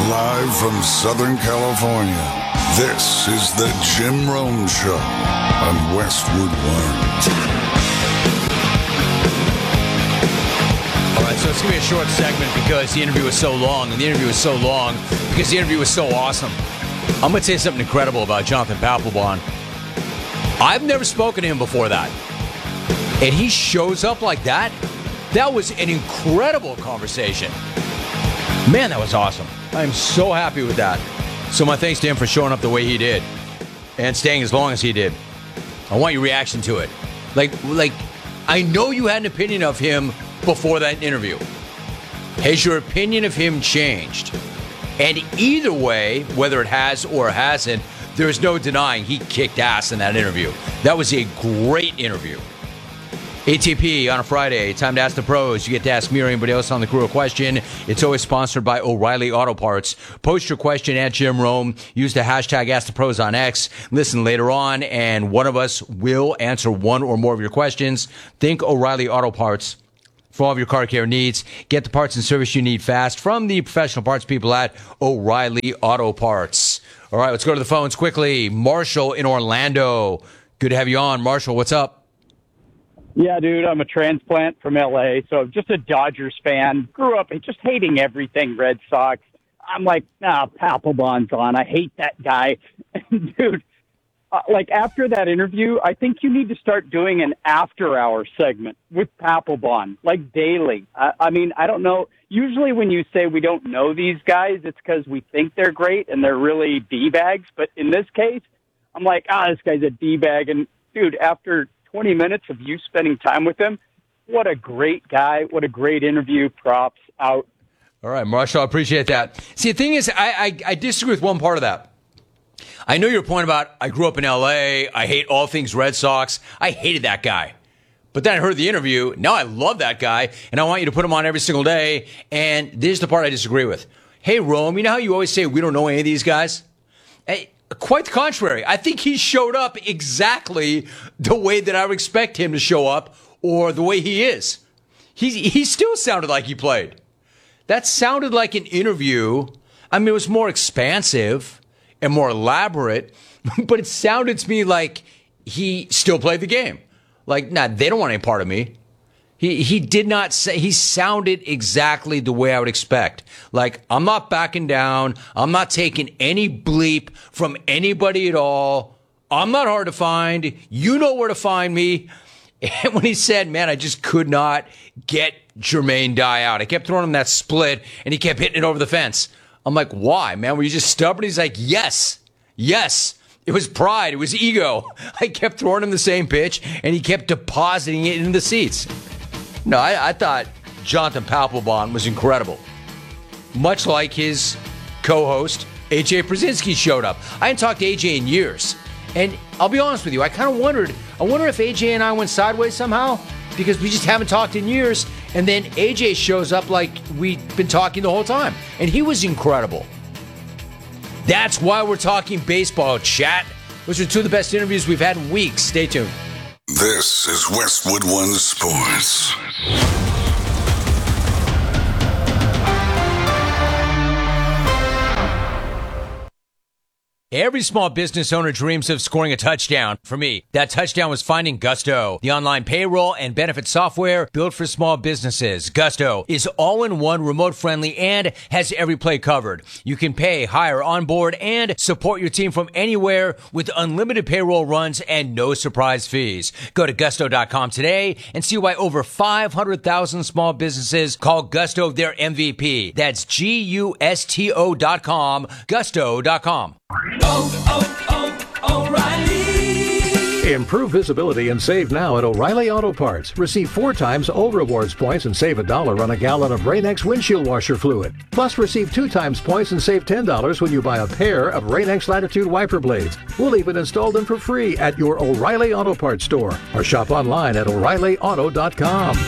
Live from Southern California, this is the Jim Rome Show on Westwood One. All right, so it's going to be a short segment because the interview was so long, and the interview was so long because the interview was so awesome. I'm going to say something incredible about Jonathan Papelbon. I've never spoken to him before that. And he shows up like that. That was an incredible conversation. Man, that was awesome. I'm so happy with that. So my thanks to him for showing up the way he did and staying as long as he did. I want your reaction to it. Like I know you had an opinion of him before that interview. Has your opinion of him changed? And either way, whether it has or hasn't, there's no denying he kicked ass in that interview. That was a great interview. ATP on a Friday, time to ask the pros. You get to ask me or anybody else on the crew a question. It's always sponsored by O'Reilly Auto Parts. Post your question at Jim Rome. Use the hashtag #AskThePros on X. Listen later on, and one of us will answer one or more of your questions. Think O'Reilly Auto Parts for all of your car care needs. Get the parts and service you need fast from the professional parts people at O'Reilly Auto Parts. All right, let's go to the phones quickly. Marshall in Orlando. Good to have you on. Marshall, what's up? Yeah, dude, I'm a transplant from L.A., so just a Dodgers fan. Grew up just hating everything Red Sox. I'm like, Papelbon's on. I hate that guy. Dude, like after that interview, I think you need to start doing an after-hour segment with Papelbon, like daily. I mean, I don't know. Usually when you say we don't know these guys, it's because we think they're great and they're really D-bags. But in this case, I'm like, this guy's a D-bag. And, dude, after 20 minutes of you spending time with him, what a great guy. What a great interview. Props out. All right, Marshall, I appreciate that. See, the thing is, I disagree with one part of that. I know your point about I grew up in L.A., I hate all things Red Sox. I hated that guy. But then I heard the interview. Now I love that guy, and I want you to put him on every single day. And this is the part I disagree with. Hey, Rome, you know how you always say we don't know any of these guys? Hey, quite the contrary. I think he showed up exactly the way that I would expect him to show up or the way he is. He still sounded like he played. That sounded like an interview. I mean, it was more expansive and more elaborate, but it sounded to me like he still played the game. Like, they don't want any part of me. He did not say, he sounded exactly the way I would expect. Like, I'm not backing down. I'm not taking any bleep from anybody at all. I'm not hard to find. You know where to find me. And when he said, man, I just could not get Jermaine Dye out. I kept throwing him that split, and he kept hitting it over the fence. I'm like, why, man? Were you just stubborn? He's like, yes. It was pride. It was ego. I kept throwing him the same pitch, and he kept depositing it into the seats. No, I thought Jonathan Papelbon was incredible. Much like his co-host, AJ Brzezinski, showed up. I hadn't talked to AJ in years. And I'll be honest with you, I kind of wonder if AJ and I went sideways somehow, because we just haven't talked in years. And then AJ shows up like we've been talking the whole time. And he was incredible. That's why we're talking baseball, chat. Those are two of the best interviews we've had in weeks. Stay tuned. This is Westwood One Sports. Every small business owner dreams of scoring a touchdown. For me, that touchdown was finding Gusto, the online payroll and benefit software built for small businesses. Gusto is all-in-one, remote-friendly, and has every play covered. You can pay, hire, onboard, and support your team from anywhere with unlimited payroll runs and no surprise fees. Go to Gusto.com today and see why over 500,000 small businesses call Gusto their MVP. That's Gusto.com, Gusto.com. O'Reilly. Improve visibility and save now at O'Reilly Auto Parts. Receive 4 times O Rewards points and save $1 on a gallon of Rain-X windshield washer fluid. Plus, receive 2 times points and save $10 when you buy a pair of Rain-X Latitude wiper blades. We'll even install them for free at your O'Reilly Auto Parts store or shop online at O'ReillyAuto.com.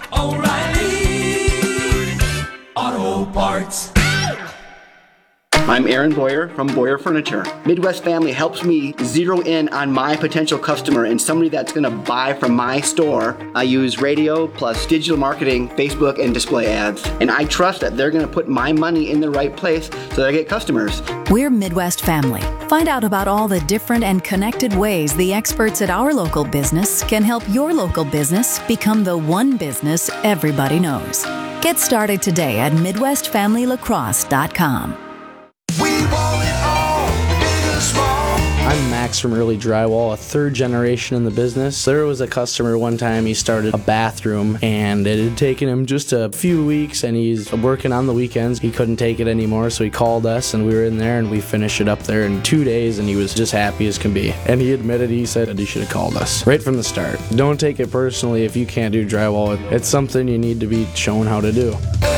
O'Reilly Auto Parts. I'm Aaron Boyer from Boyer Furniture. Midwest Family helps me zero in on my potential customer and somebody that's going to buy from my store. I use radio plus digital marketing, Facebook, and display ads. And I trust that they're going to put my money in the right place so that I get customers. We're Midwest Family. Find out about all the different and connected ways the experts at our local business can help your local business become the one business everybody knows. Get started today at MidwestFamilyLacrosse.com. I'm Max from Early Drywall, a third generation in the business. There was a customer one time, he started a bathroom and it had taken him just a few weeks and he's working on the weekends. He couldn't take it anymore, so he called us and we were in there and we finished it up there in 2 days and he was just happy as can be. And he admitted, he said he should have called us right from the start. Don't take it personally if you can't do drywall. It's something you need to be shown how to do.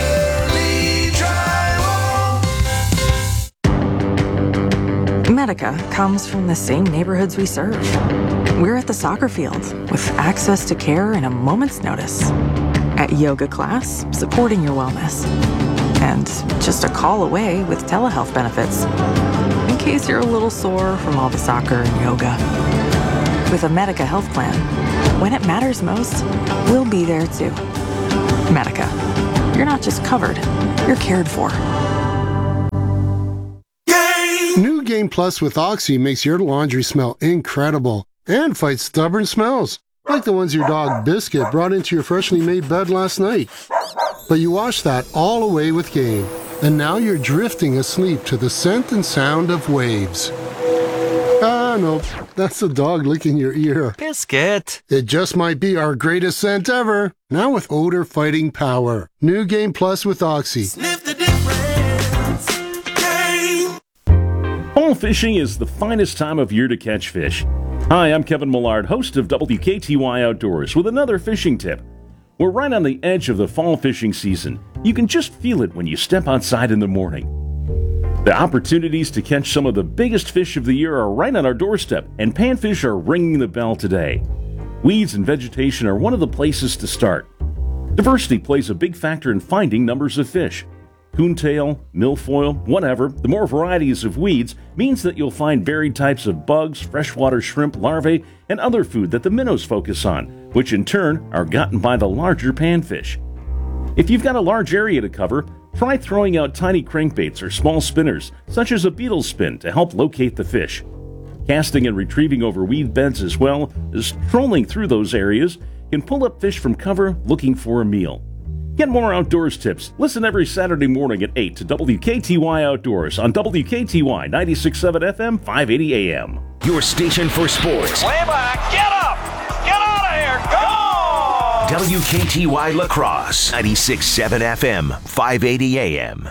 Medica comes from the same neighborhoods we serve. We're at the soccer field with access to care in a moment's notice. At yoga class, supporting your wellness. And just a call away with telehealth benefits. In case you're a little sore from all the soccer and yoga. With a Medica health plan, when it matters most, we'll be there too. Medica. You're not just covered, you're cared for. New Game Plus with Oxy makes your laundry smell incredible and fights stubborn smells, like the ones your dog Biscuit brought into your freshly made bed last night. But you wash that all away with Game, and now you're drifting asleep to the scent and sound of waves. Ah, no, that's the dog licking your ear. Biscuit! It just might be our greatest scent ever, now with odor-fighting power. New Game Plus with Oxy. Sniff the difference. Game! Fall fishing is the finest time of year to catch fish. Hi, I'm Kevin Millard, host of WKTY Outdoors, with another fishing tip. We're right on the edge of the fall fishing season. You can just feel it when you step outside in the morning. The opportunities to catch some of the biggest fish of the year are right on our doorstep, and panfish are ringing the bell today. Weeds and vegetation are one of the places to start. Diversity plays a big factor in finding numbers of fish. Coontail, milfoil, whatever, the more varieties of weeds means that you'll find varied types of bugs, freshwater shrimp larvae, and other food that the minnows focus on, which in turn are gotten by the larger panfish. If you've got a large area to cover, try throwing out tiny crankbaits or small spinners, such as a beetle spin, to help locate the fish. Casting and retrieving over weed beds as well as trolling through those areas can pull up fish from cover looking for a meal. Get more outdoors tips. Listen every Saturday morning at 8 to WKTY Outdoors on WKTY 96.7 FM, 580 AM. Your station for sports. Way back, get up! Get out of here, go! WKTY Lacrosse, 96.7 FM, 580 AM.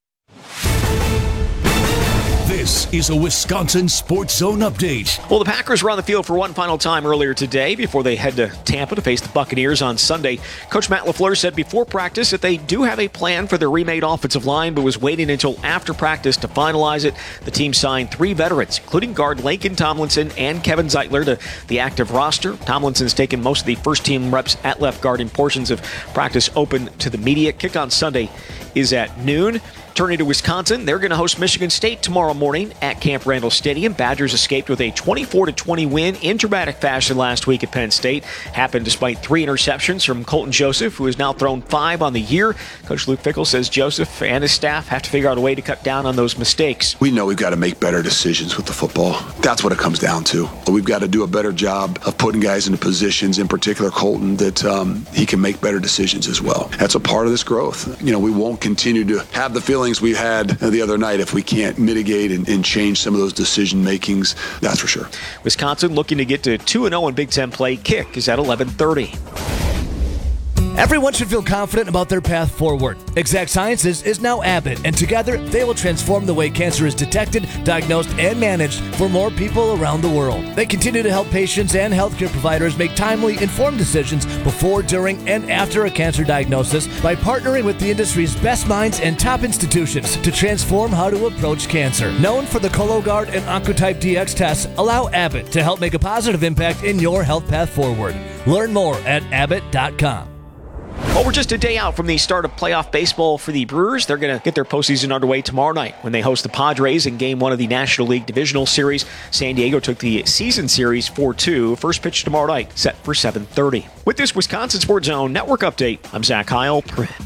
This is a Wisconsin Sports Zone update. Well, the Packers were on the field for one final time earlier today before they head to Tampa to face the Buccaneers on Sunday. Coach Matt LaFleur said before practice that they do have a plan for their remade offensive line, but was waiting until after practice to finalize it. The team signed 3 veterans, including guard Laken Tomlinson and Kevin Zeitler, to the active roster. Tomlinson's taken most of the first-team reps at left guard in portions of practice open to the media. Kick on Sunday is at noon. Turning to Wisconsin, they're going to host Michigan State tomorrow morning at Camp Randall Stadium. Badgers escaped with a 24-20 win in dramatic fashion last week at Penn State. Happened despite 3 interceptions from Colton Joseph, who has now thrown 5 on the year. Coach Luke Fickell says Joseph and his staff have to figure out a way to cut down on those mistakes. We know we've got to make better decisions with the football. That's what it comes down to. We've got to do a better job of putting guys into positions, in particular Colton, that he can make better decisions as well. That's a part of this growth. You know, we won't continue to have the feelings we had the other night if we can't mitigate and change some of those decision makings. That's for sure. Wisconsin looking to get to 2-0 in Big Ten play. Kick is at 11:30. Everyone should feel confident about their path forward. Exact Sciences is now Abbott, and together they will transform the way cancer is detected, diagnosed, and managed for more people around the world. They continue to help patients and healthcare providers make timely, informed decisions before, during, and after a cancer diagnosis by partnering with the industry's best minds and top institutions to transform how to approach cancer. Known for the Cologuard and Oncotype DX tests, allow Abbott to help make a positive impact in your health path forward. Learn more at Abbott.com. Well, we're just a day out from the start of playoff baseball for the Brewers. They're going to get their postseason underway tomorrow night when they host the Padres in Game 1 of the National League Divisional Series. San Diego took the season series 4-2. First pitch tomorrow night, set for 7:30. With this Wisconsin Sports Zone Network update, I'm Zach Heil.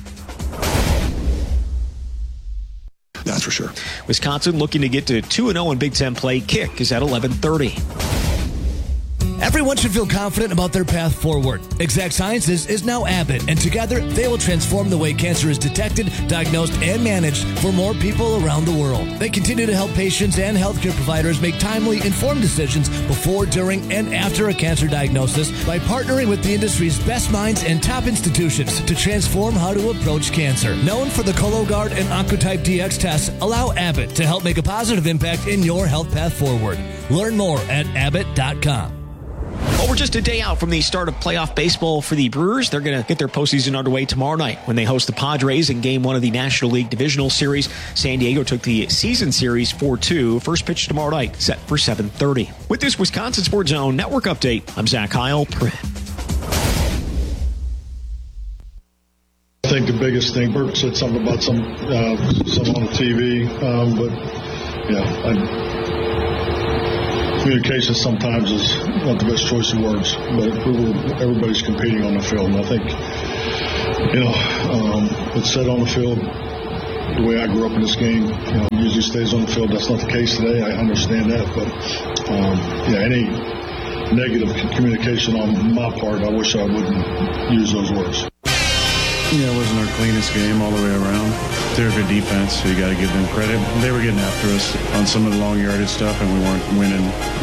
That's for sure. Wisconsin looking to get to 2-0 in Big Ten play. Kick is at 11:30. Everyone should feel confident about their path forward. Exact Sciences is now Abbott, and together they will transform the way cancer is detected, diagnosed, and managed for more people around the world. They continue to help patients and healthcare providers make timely, informed decisions before, during, and after a cancer diagnosis by partnering with the industry's best minds and top institutions to transform how to approach cancer. Known for the Cologuard and Oncotype DX tests, allow Abbott to help make a positive impact in your health path forward. Learn more at abbott.com. Well, we're just a day out from the start of playoff baseball for the Brewers. They're going to get their postseason underway tomorrow night when they host the Padres in Game 1 of the National League Divisional Series. San Diego took the season series 4-2. First pitch tomorrow night, set for 7:30. With this Wisconsin Sports Zone Network update, I'm Zach Heil. I think the biggest thing, Bert said something about some on the TV, but yeah, communication sometimes is not the best choice of words, but everybody's competing on the field, and I think, it's said on the field, the way I grew up in this game, usually stays on the field. That's not the case today. I understand that, but any negative communication on my part, I wish I wouldn't use those words. Yeah, it wasn't our cleanest game all the way around. They're a good defense, so you got to give them credit. They were getting after us on some of the long yardage stuff, and we weren't winning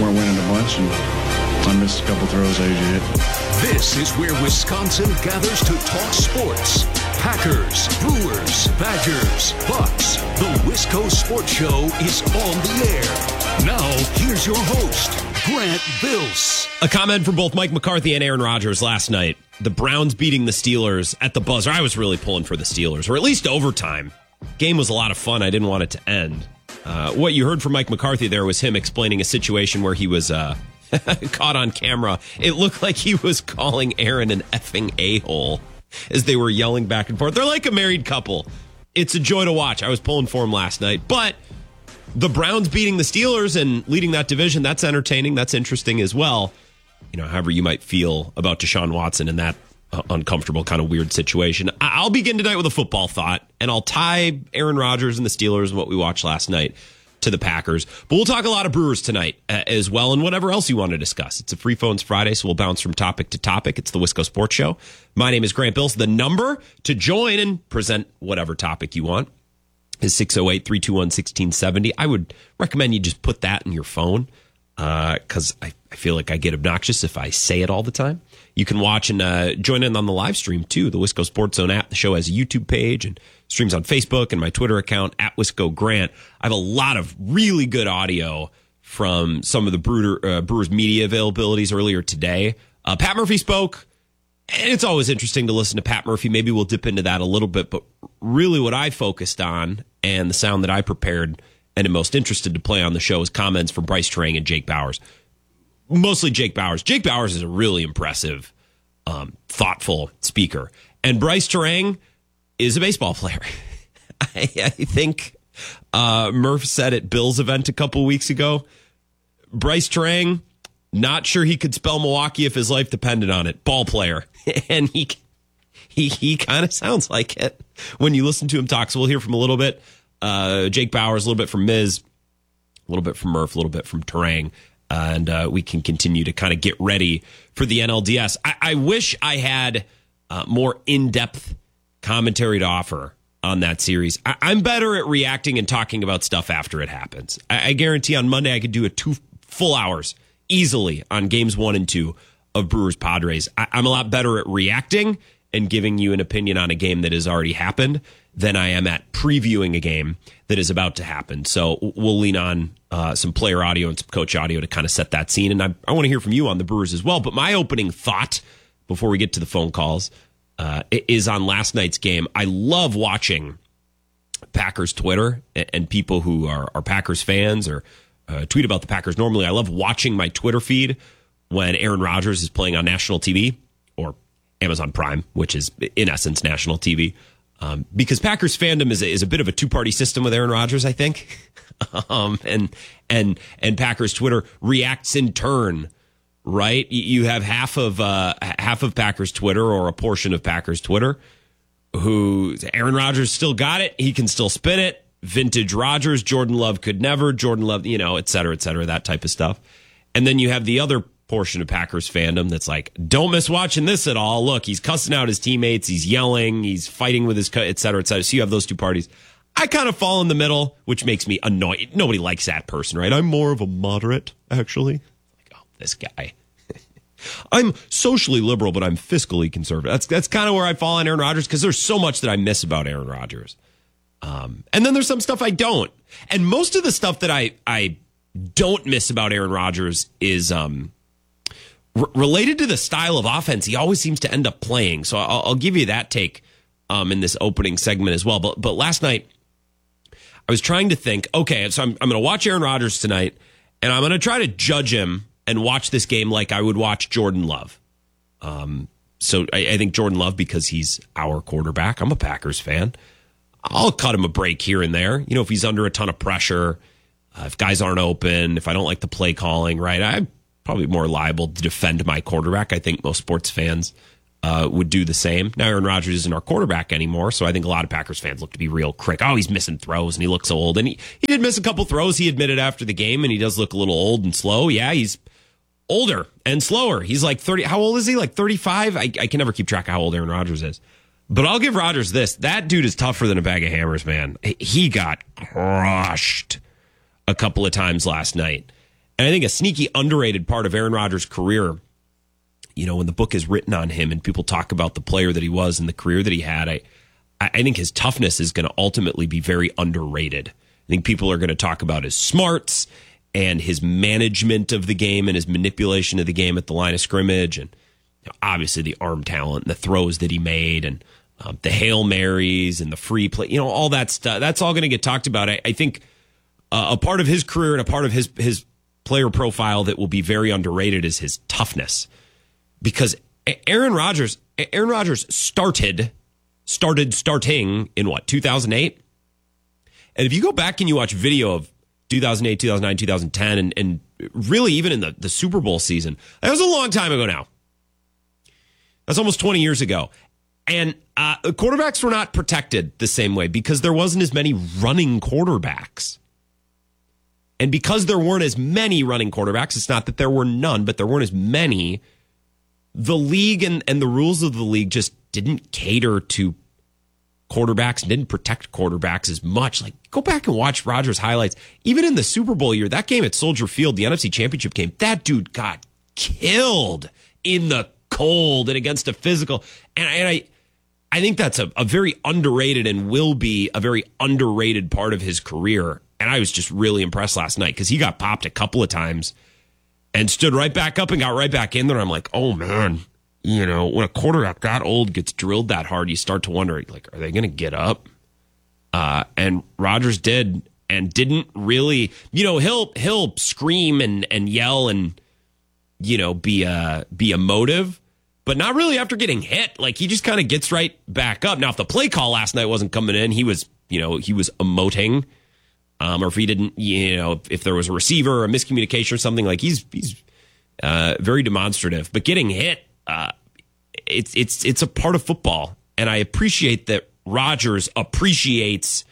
a bunch. And I missed a couple throws I usually hit. This is where Wisconsin gathers to talk sports. Packers, Brewers, Badgers, Bucks. The Wisco Sports Show is on the air. Now, here's your host, Grant Bills. A comment from both Mike McCarthy and Aaron Rodgers last night. The Browns beating the Steelers at the buzzer. I was really pulling for the Steelers, or at least overtime. Game was a lot of fun. I didn't want it to end. What you heard from Mike McCarthy there was him explaining a situation where he was caught on camera. It looked like he was calling Aaron an effing a-hole as they were yelling back and forth. They're like a married couple. It's a joy to watch. I was pulling for him last night. But the Browns beating the Steelers and leading that division, that's entertaining. That's interesting as well. However you might feel about Deshaun Watson in that uncomfortable, kind of weird situation. I'll begin tonight with a football thought, and I'll tie Aaron Rodgers and the Steelers and what we watched last night to the Packers. But we'll talk a lot of Brewers tonight as well, and whatever else you want to discuss. It's a Free Phones Friday, so we'll bounce from topic to topic. It's the Wisco Sports Show. My name is Grant Bills. The number to join and present whatever topic you want is 608-321-1670. I would recommend you just put that in your phone, because I feel like I get obnoxious if I say it all the time. You can watch and join in on the live stream, too. The Wisco Sports Zone app. The show has a YouTube page and streams on Facebook and my Twitter account, @WiscoGrant. I have a lot of really good audio from some of the Brewers media availabilities earlier today. Pat Murphy spoke, and it's always interesting to listen to Pat Murphy. Maybe we'll dip into that a little bit, but really what I focused on and the sound that I prepared and am most interested to play on the show is comments from Bryce Turang and Jake Bowers. Mostly Jake Bowers. Jake Bowers is a really impressive, thoughtful speaker. And Bryce Turang is a baseball player. I think Murph said at Bill's event a couple weeks ago, Bryce Turang, not sure he could spell Milwaukee if his life depended on it. Ball player. And he kind of sounds like it when you listen to him talk. So we'll hear from a little bit. Jake Bowers, a little bit from Miz, a little bit from Murph, a little bit from Turang. And we can continue to kind of get ready for the NLDS. I wish I had more in-depth commentary to offer on that series. I'm better at reacting and talking about stuff after it happens. I guarantee on Monday I could do 2 full hours easily on games 1 and 2 of Brewers Padres. I'm a lot better at reacting and giving you an opinion on a game that has already happened than I am at previewing a game that is about to happen. So we'll lean on some player audio and some coach audio to kind of set that scene. And I want to hear from you on the Brewers as well. But my opening thought before we get to the phone calls is on last night's game. I love watching Packers Twitter and people who are Packers fans or tweet about the Packers normally. I love watching my Twitter feed when Aaron Rodgers is playing on national TV or Amazon Prime, which is in essence national TV. Because Packers fandom is a bit of a two-party system with Aaron Rodgers, I think. And Packers Twitter reacts in turn, right? You have half of Packers Twitter, or a portion of Packers Twitter, who Aaron Rodgers still got it. He can still spin it. Vintage Rodgers, Jordan Love could never. Jordan Love, et cetera, that type of stuff. And then you have the other portion of Packers fandom that's like, don't miss watching this at all. Look, he's cussing out his teammates. He's yelling. He's fighting with his, et cetera, et cetera. So you have those two parties. I kind of fall in the middle, which makes me annoyed. Nobody likes that person, right? I'm more of a moderate, actually. Like, oh, this guy. I'm socially liberal, but I'm fiscally conservative. That's kind of where I fall on Aaron Rodgers, because there's so much that I miss about Aaron Rodgers. And then there's some stuff I don't. And most of the stuff that I don't miss about Aaron Rodgers is related to the style of offense he always seems to end up playing. So I'll give you that take in this opening segment as well. But last night, I was trying to think, okay, so I'm going to watch Aaron Rodgers tonight, and I'm going to try to judge him and watch this game like I would watch Jordan Love. So I think Jordan Love, because he's our quarterback, I'm a Packers fan, I'll cut him a break here and there. If he's under a ton of pressure, if guys aren't open, if I don't like the play calling, right, I'm probably more liable to defend my quarterback. I think most sports fans would do the same. Now, Aaron Rodgers isn't our quarterback anymore, so I think a lot of Packers fans look to be real crick. Oh, he's missing throws, and he looks old. And he did miss a couple throws, he admitted after the game, and he does look a little old and slow. Yeah, he's older and slower. He's like 30. How old is he? Like 35? I can never keep track of how old Aaron Rodgers is. But I'll give Rodgers this. That dude is tougher than a bag of hammers, man. He got crushed a couple of times last night. And I think a sneaky underrated part of Aaron Rodgers' career, when the book is written on him and people talk about the player that he was and the career that he had, I think his toughness is going to ultimately be very underrated. I think people are going to talk about his smarts and his management of the game and his manipulation of the game at the line of scrimmage, and obviously the arm talent and the throws that he made, and the Hail Marys and the free play, all that stuff. That's all going to get talked about. I think a part of his career and a part of his player profile that will be very underrated is his toughness. Because Aaron Rodgers starting in 2008? And if you go back and you watch video of 2008, 2009, 2010, and really even in the Super Bowl season, that was a long time ago now. That's almost 20 years ago. And quarterbacks were not protected the same way because there wasn't as many running quarterbacks. And because there weren't as many running quarterbacks, it's not that there were none, but there weren't as many. The league and the rules of the league just didn't cater to quarterbacks and didn't protect quarterbacks as much. Like, go back and watch Rodgers highlights. Even in the Super Bowl year, that game at Soldier Field, the NFC Championship game, that dude got killed in the cold and against a physical. And I think that's a very underrated and will be a very underrated part of his career. And I was just really impressed last night because he got popped a couple of times and stood right back up and got right back in there. I'm like, oh, man, when a quarterback that old gets drilled that hard, you start to wonder, like, are they going to get up? And Rodgers did and didn't really, he'll scream and yell and, be emotive, but not really after getting hit. Like, he just kind of gets right back up. Now, if the play call last night wasn't coming in, he was emoting. Or if he didn't, if there was a receiver or a miscommunication or something, like he's very demonstrative. But getting hit, it's a part of football, and I appreciate that Rodgers appreciates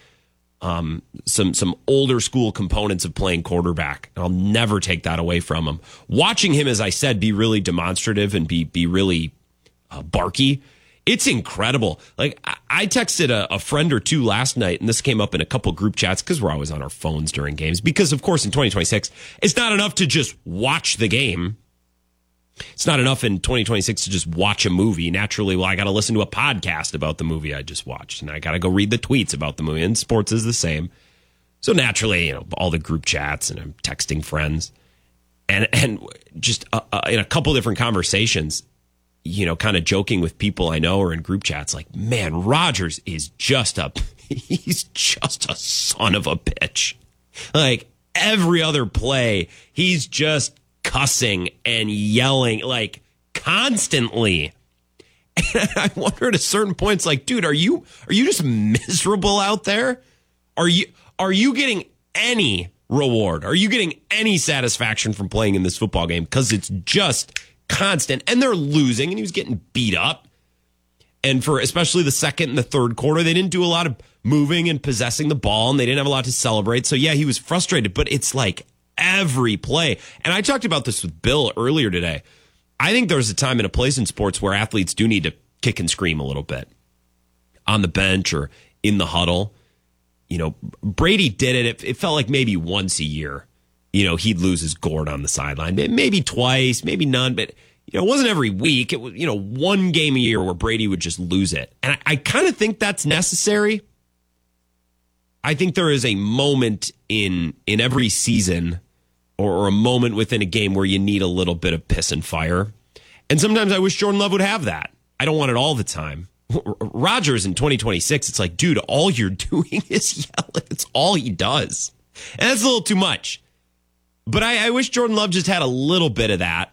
some older school components of playing quarterback. And I'll never take that away from him. Watching him, as I said, be really demonstrative and be really barky. It's incredible. Like, I texted a friend or two last night, and this came up in a couple group chats because we're always on our phones during games. Because, of course, in 2026, it's not enough to just watch the game. It's not enough in 2026 to just watch a movie. Naturally, I got to listen to a podcast about the movie I just watched, and I got to go read the tweets about the movie, and sports is the same. So naturally, all the group chats, and I'm texting friends. And just in a couple different conversations, kind of joking with people I know or in group chats, like, man, Rodgers is he's just a son of a bitch. Like, every other play, he's just cussing and yelling, like, constantly. And I wonder at a certain point, it's like, dude, are you just miserable out there? Are you getting any reward? Are you getting any satisfaction from playing in this football game? Because it's just constant, and they're losing, and he was getting beat up. And for especially the second and the third quarter, they didn't do a lot of moving and possessing the ball, and they didn't have a lot to celebrate. So, yeah, he was frustrated, but it's like every play. And I talked about this with Bill earlier today. I think there's a time and a place in sports where athletes do need to kick and scream a little bit on the bench or in the huddle. You know, Brady did it. It felt like maybe once a year, you know, he'd lose his gourd on the sideline. Maybe twice, maybe none, but you know, it wasn't every week. It was, you know, one game a year where Brady would just lose it. And I kind of think that's necessary. I think there is a moment in every season or a moment within a game where you need a little bit of piss and fire. And sometimes I wish Jordan Love would have that. I don't want it all the time. Rodgers in 2026, it's like, dude, all you're doing is yelling. It's all he does. And that's a little too much. But I wish Jordan Love just had a little bit of that.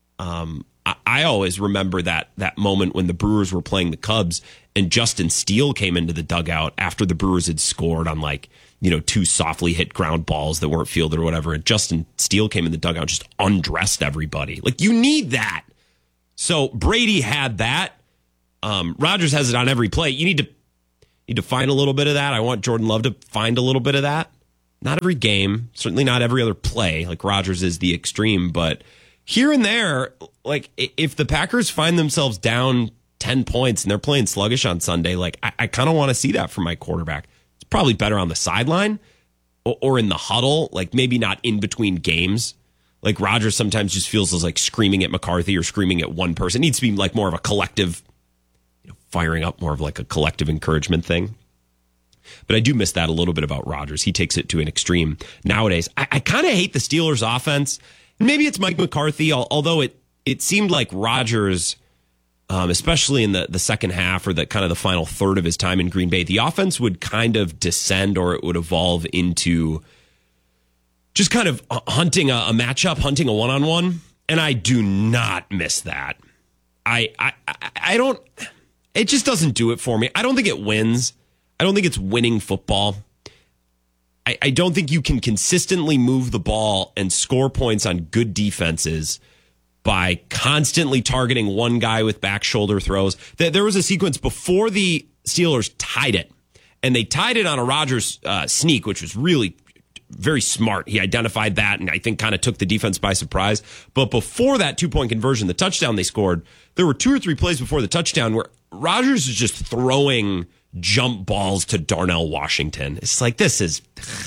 I always remember that moment when the Brewers were playing the Cubs and Justin Steele came into the dugout after the Brewers had scored on like, you know, 2 softly hit ground balls that weren't fielded or whatever. And Justin Steele came in the dugout, just undressed everybody. Like, you need that. So Brady had that. Rodgers has it on every play. You need to find a little bit of that. I want Jordan Love to find a little bit of that. Not every game, certainly not every other play. Like Rodgers is the extreme, but here and there, like if the Packers find themselves down 10 points and they're playing sluggish on Sunday, like I kind of want to see that from my quarterback. It's probably better on the sideline or in the huddle, like maybe not in between games. Like Rodgers sometimes just feels like screaming at McCarthy or screaming at one person. It needs to be like more of a collective, you know, firing up, more of like a collective encouragement thing. But I do miss that a little bit about Rodgers. He takes it to an extreme nowadays. I kind of hate the Steelers' offense. Maybe it's Mike McCarthy, although it seemed like Rodgers, especially in the second half or the kind of the final third of his time in Green Bay, the offense would kind of descend or it would evolve into just kind of hunting a matchup, hunting a one-on-one. And I do not miss that. I don't, it just doesn't do it for me. I don't think it wins. I don't think it's winning football. I don't think you can consistently move the ball and score points on good defenses by constantly targeting one guy with back shoulder throws. There was a sequence before the Steelers tied it, and they tied it on a Rodgers sneak, which was really very smart. He identified that and I think kind of took the defense by surprise. But before that 2-point conversion, the touchdown they scored, there were 2 or 3 plays before the touchdown where Rodgers is just throwing jump balls to Darnell Washington. It's like, this is,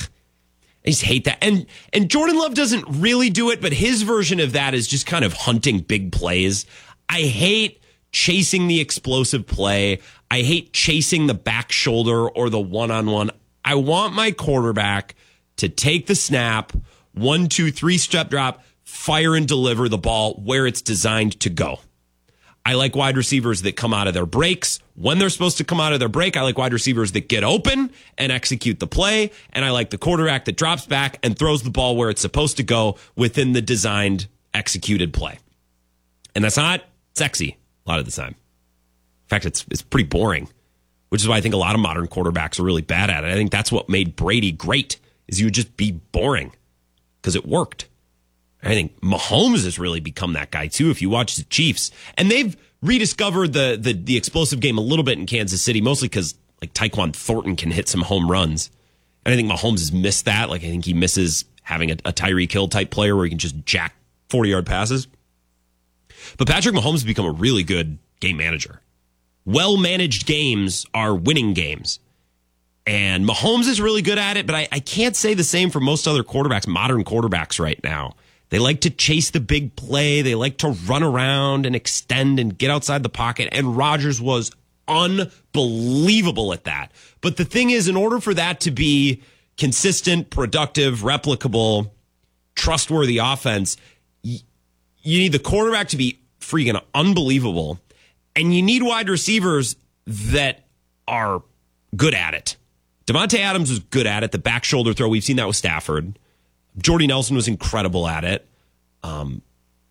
I just hate that. And Jordan Love doesn't really do it, but his version of that is just kind of hunting big plays. I hate chasing the explosive play. I hate chasing the back shoulder or the one-on-one. I want my quarterback to take the snap, 1, 2, 3 step drop, fire and deliver the ball where it's designed to go. I like wide receivers that come out of their breaks when they're supposed to come out of their break. I like wide receivers that get open and execute the play. And I like the quarterback that drops back and throws the ball where it's supposed to go within the designed, executed play. And that's not sexy a lot of the time. In fact, it's pretty boring, which is why I think a lot of modern quarterbacks are really bad at it. I think that's what made Brady great, is you would just be boring because it worked. I think Mahomes has really become that guy too. If you watch the Chiefs, and they've rediscovered the explosive game a little bit in Kansas City, mostly because like Tyquan Thornton can hit some home runs. And I think Mahomes has missed that. Like I think he misses having a Tyreek Hill type player where he can just jack 40-yard passes. But Patrick Mahomes has become a really good game manager. Well-managed games are winning games. And Mahomes is really good at it, but I can't say the same for most other quarterbacks, modern quarterbacks right now. They like to chase the big play. They like to run around and extend and get outside the pocket. And Rodgers was unbelievable at that. But the thing is, in order for that to be consistent, productive, replicable, trustworthy offense, you need the quarterback to be freaking unbelievable. And you need wide receivers that are good at it. Devontae Adams was good at it. The back shoulder throw, we've seen that with Stafford. Jordy Nelson was incredible at it.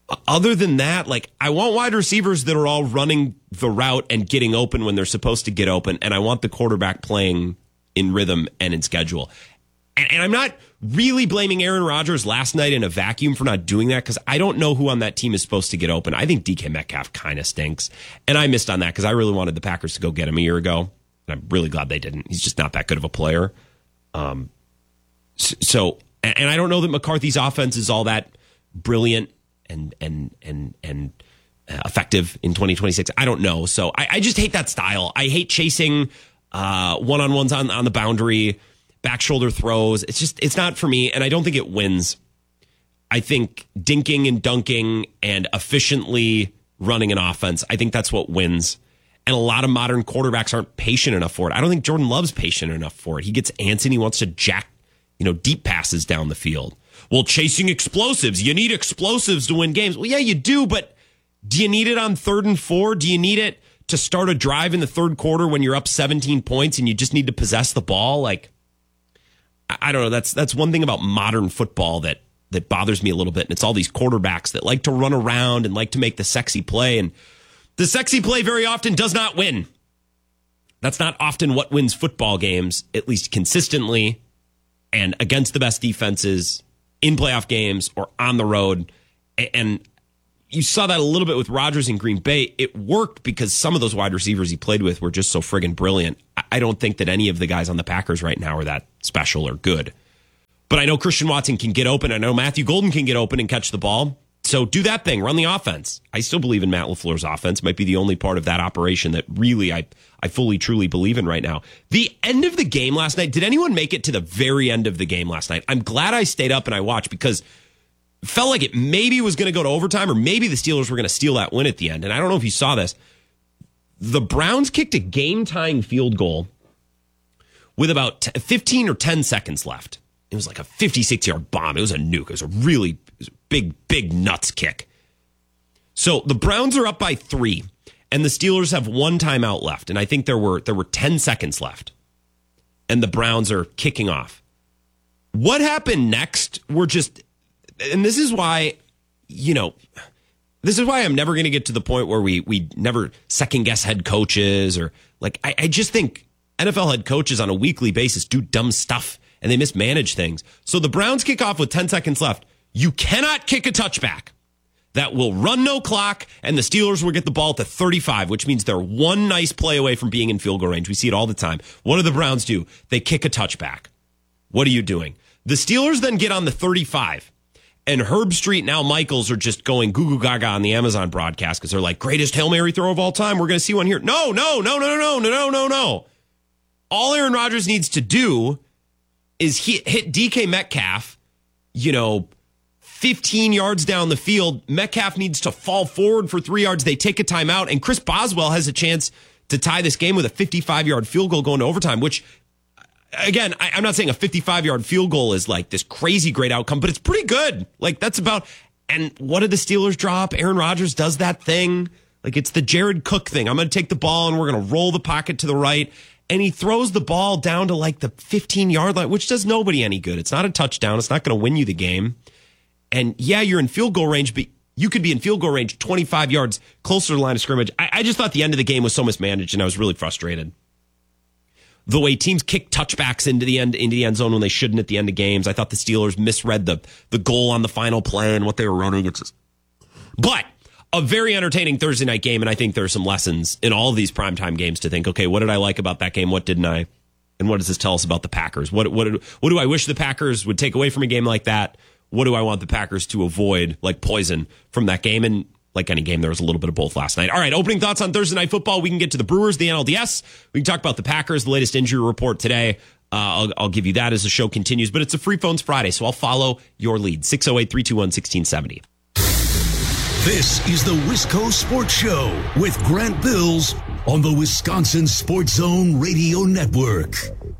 other than that, like, I want wide receivers that are all running the route and getting open when they're supposed to get open, and I want the quarterback playing in rhythm and in schedule. And I'm not really blaming Aaron Rodgers last night in a vacuum for not doing that, because I don't know who on that team is supposed to get open. I think DK Metcalf kind of stinks, and I missed on that because I really wanted the Packers to go get him a year ago, and I'm really glad they didn't. He's just not that good of a player. So, and I don't know that McCarthy's offense is all that brilliant and effective in 2026. I don't know. So I just hate that style. I hate chasing one-on-ones on the boundary, back shoulder throws. It's not for me, and I don't think it wins. I think dinking and dunking and efficiently running an offense, I think that's what wins. And a lot of modern quarterbacks aren't patient enough for it. I don't think Jordan Love's patient enough for it. He gets antsy and he wants to jack, deep passes down the field. Well, chasing explosives. You need explosives to win games. Well, yeah, you do, but do you need it on 3rd and 4? Do you need it to start a drive in the third quarter when you're up 17 points and you just need to possess the ball? Like, I don't know. That's one thing about modern football that bothers me a little bit. And it's all these quarterbacks that like to run around and like to make the sexy play. And the sexy play very often does not win. That's not often what wins football games, at least consistently and against the best defenses in playoff games or on the road. And you saw that a little bit with Rodgers in Green Bay. It worked because some of those wide receivers he played with were just so friggin' brilliant. I don't think that any of the guys on the Packers right now are that special or good. But I know Christian Watson can get open. I know Matthew Golden can get open and catch the ball. So do that thing. Run the offense. I still believe in Matt LaFleur's offense. It might be the only part of that operation that really I fully, truly believe in right now. The end of the game last night, did anyone make it to the very end of the game last night? I'm glad I stayed up and I watched because it felt like it maybe was going to go to overtime or maybe the Steelers were going to steal that win at the end. And I don't know if you saw this. The Browns kicked a game-tying field goal with about 15 or 10 seconds left. It was like a 56-yard bomb. It was a nuke. It was a big nuts kick. So the Browns are up by 3, and the Steelers have 1 timeout left. And I think there were 10 seconds left. And the Browns are kicking off. What happened next were just, and this is why, this is why I'm never going to get to the point where we never second guess head coaches or like, I just think NFL head coaches on a weekly basis do dumb stuff and they mismanage things. So the Browns kick off with 10 seconds left. You cannot kick a touchback. That will run no clock, and the Steelers will get the ball to 35, which means they're one nice play away from being in field goal range. We see it all the time. What do the Browns do? They kick a touchback. What are you doing? The Steelers then get on the 35, and Herb Street and Al Michaels are just going goo goo gaga on the Amazon broadcast because they're like, greatest Hail Mary throw of all time. We're going to see one here. No. All Aaron Rodgers needs to do is hit DK Metcalf, 15 yards down the field. Metcalf needs to fall forward for 3 yards. They take a timeout, and Chris Boswell has a chance to tie this game with a 55-yard field goal going to overtime, which, again, I'm not saying a 55-yard field goal is like this crazy great outcome, but it's pretty good. Like, that's about, and what did the Steelers drop? Aaron Rodgers does that thing. Like, it's the Jared Cook thing. I'm going to take the ball, and we're going to roll the pocket to the right. And he throws the ball down to like the 15-yard line, which does nobody any good. It's not a touchdown. It's not going to win you the game. And yeah, you're in field goal range, but you could be in field goal range 25 yards closer to the line of scrimmage. I just thought the end of the game was so mismanaged, and I was really frustrated. The way teams kick touchbacks into the end zone when they shouldn't at the end of games. I thought the Steelers misread the goal on the final play and what they were running. But a very entertaining Thursday night game, and I think there are some lessons in all of these primetime games to think, okay, what did I like about that game? What didn't I? And what does this tell us about the Packers? What do I wish the Packers would take away from a game like that? What do I want the Packers to avoid, like poison, from that game? And like any game, there was a little bit of both last night. All right, opening thoughts on Thursday Night Football. We can get to the Brewers, the NLDS. We can talk about the Packers, the latest injury report today. I'll give you that as the show continues. But it's a Free Phones Friday, so I'll follow your lead. 608-321-1670. This is the Wisco Sports Show with Grant Bills on the Wisconsin Sports Zone Radio Network.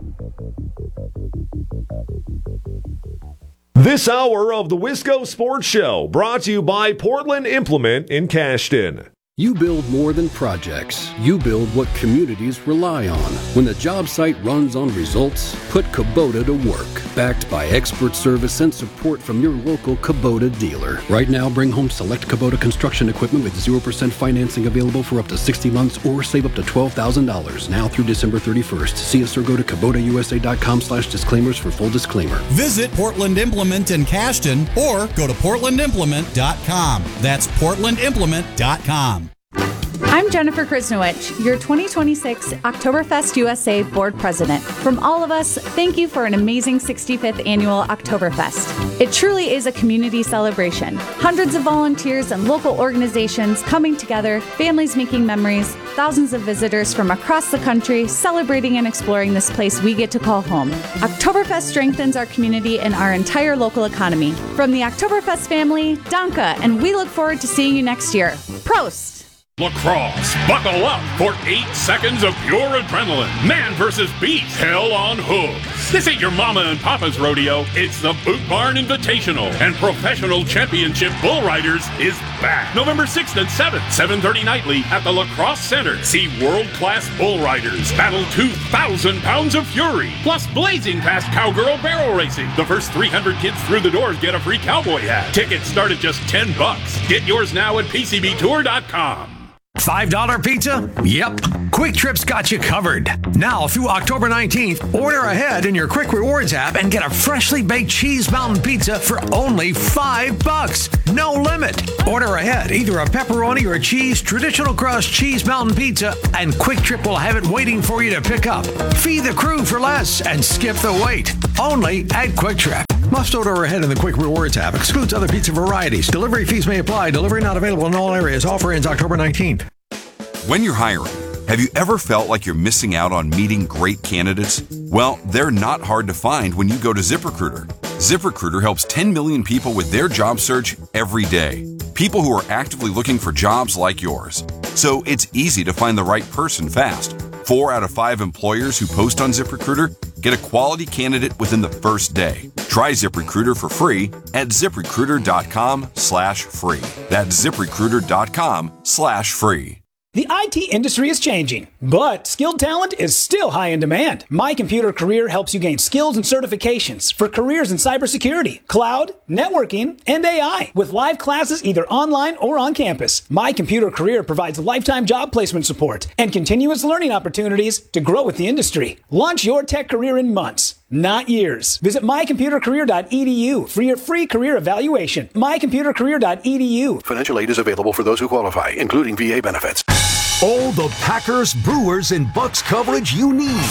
This hour of the Wisco Sports Show brought to you by Portland Implement in Cashton. You build more than projects. You build what communities rely on. When the job site runs on results, put Kubota to work. Backed by expert service and support from your local Kubota dealer. Right now, bring home select Kubota construction equipment with 0% financing available for up to 60 months or save up to $12,000 now through December 31st. See us or go to KubotaUSA.com/disclaimers for full disclaimer. Visit Portland Implement in Cashton or go to PortlandImplement.com. That's PortlandImplement.com. I'm Jennifer Krisnowich, your 2026 Oktoberfest USA Board President. From all of us, thank you for an amazing 65th Annual Oktoberfest. It truly is a community celebration. Hundreds of volunteers and local organizations coming together, families making memories, thousands of visitors from across the country celebrating and exploring this place we get to call home. Oktoberfest strengthens our community and our entire local economy. From the Oktoberfest family, Danke, and we look forward to seeing you next year. Prost! Lacrosse, buckle up for 8 seconds of pure adrenaline. Man versus beast, hell on hooves. This ain't your mama and papa's rodeo. It's the Boot Barn Invitational, and Professional Championship Bull Riders is back. November 6th and 7th, 7:30 nightly at the Lacrosse Center. See world-class bull riders battle 2,000 pounds of fury, plus blazing past cowgirl barrel racing. The first 300 kids through the doors get a free cowboy hat. Tickets start at just $10. Get yours now at PCBtour.com. $5 pizza? Yep. Quick Trip's got you covered. Now through October 19th, order ahead in your Quick Rewards app and get a freshly baked cheese mountain pizza for only $5. No limit. Order ahead, either a pepperoni or a cheese traditional crust cheese mountain pizza, and Quick Trip will have it waiting for you to pick up. Feed the crew for less and skip the wait. Only at Quick Trip. Must order ahead in the Quick Rewards app. Excludes other pizza varieties. Delivery fees may apply. Delivery not available in all areas. Offer ends October 19th. When you're hiring, have you ever felt like you're missing out on meeting great candidates? Well, they're not hard to find when you go to ZipRecruiter. ZipRecruiter helps 10 million people with their job search every day. People who are actively looking for jobs like yours. So it's easy to find the right person fast. 4 out of 5 employers who post on ZipRecruiter get a quality candidate within the first day. Try ZipRecruiter for free at ZipRecruiter.com/free. That's ZipRecruiter.com/free. The IT industry is changing, but skilled talent is still high in demand. My Computer Career helps you gain skills and certifications for careers in cybersecurity, cloud, networking, and AI, with live classes either online or on campus. My Computer Career provides lifetime job placement support and continuous learning opportunities to grow with the industry. Launch your tech career in months, not years. Visit mycomputercareer.edu for your free career evaluation. mycomputercareer.edu. Financial aid is available for those who qualify, including VA benefits. All the Packers, Brewers, and Bucks coverage you need.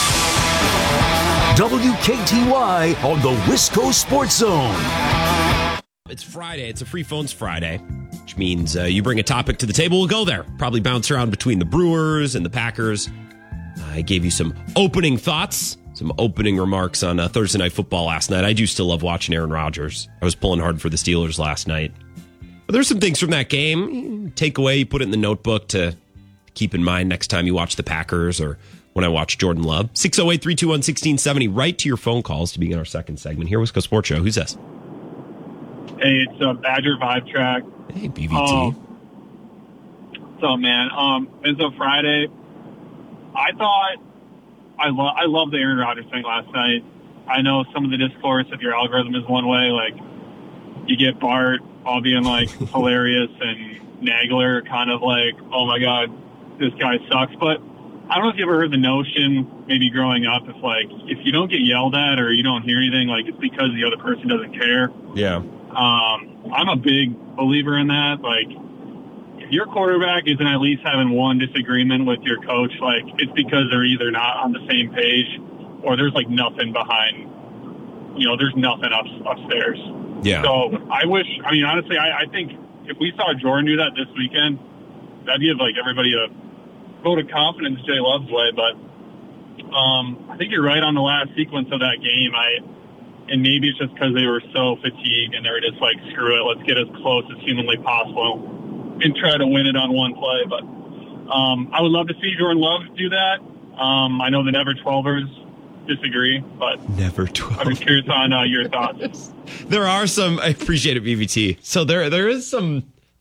WKTY on the Wisco Sports Zone. It's Friday. It's a Free Phones Friday, which means you bring a topic to the table. We'll go there. Probably bounce around between the Brewers and the Packers. I gave you some opening thoughts, some opening remarks on Thursday Night Football last night. I do still love watching Aaron Rodgers. I was pulling hard for the Steelers last night. But there's some things from that game. Take away, put it in the notebook to keep in mind next time you watch the Packers or when I watch Jordan Love. 608-321-1670. Right to your phone calls to begin our second segment here. Wisco Sports Show. Who's this? Hey, it's Badger Vibe Track. Hey, BVT. So, man, it's a Friday. I thought I love the Aaron Rodgers thing last night. I know some of the discourse of your algorithm is one way. Like, you get Bart all being, like, hilarious and Nagler kind of like, oh, my God, this guy sucks. But I don't know if you ever heard the notion, maybe growing up, if you don't get yelled at or you don't hear anything, like, it's because the other person doesn't care. Yeah. I'm a big believer in that. Like, if your quarterback isn't at least having one disagreement with your coach, like, it's because they're either not on the same page or there's, like, nothing behind, there's nothing upstairs. Yeah. So honestly, I think if we saw Jordan do that this weekend, that'd give, like, everybody a vote of confidence Jay Love's way. But I think you're right on the last sequence of that game. And maybe it's just because they were so fatigued and they were just like, screw it, let's get as close as humanly possible and try to win it on one play. But I would love to see Jordan Love do that. I know the Never 12ers disagree, but Never 12ers. I'm just curious on your thoughts. There are some, I appreciate it, BVT. So there is some